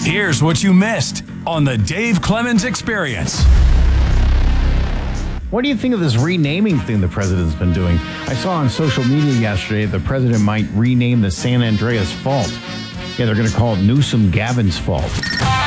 Here's what you missed on the Dave Clemens Experience. What do you think of this renaming thing the president's been doing? I saw on social media yesterday the president might rename the San Andreas Fault. Yeah, they're going to call it Newsom Gavin's Fault.